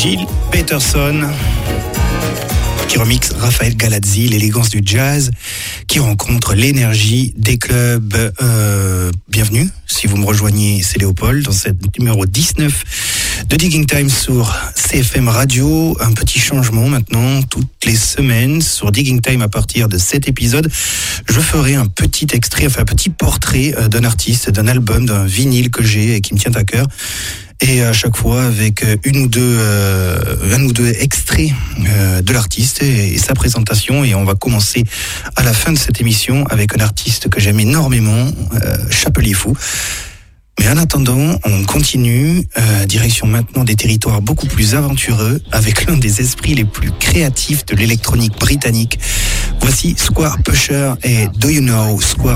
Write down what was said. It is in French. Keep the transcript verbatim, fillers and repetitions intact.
Gilles Peterson qui remixe Raphaël Galazzi, l'élégance du jazz, qui rencontre l'énergie des clubs. Euh, bienvenue, si vous me rejoignez, c'est Léopold, dans cette numéro dix-neuf de Digging Time sur C F M Radio. Un petit changement maintenant, toutes les semaines, sur Digging Time, à partir de cet épisode, je ferai un petit extrait, enfin un petit portrait d'un artiste, d'un album, d'un vinyle que j'ai et qui me tient à cœur. Et à chaque fois avec une ou deux, euh, un ou deux extraits euh, de l'artiste et, et sa présentation. Et on va commencer à la fin de cette émission avec un artiste que j'aime énormément, euh, Chapelier Fou. Mais en attendant, on continue, euh, direction maintenant des territoires beaucoup plus aventureux, avec l'un des esprits les plus créatifs de l'électronique britannique. Voici Square Pusher et Do You Know Square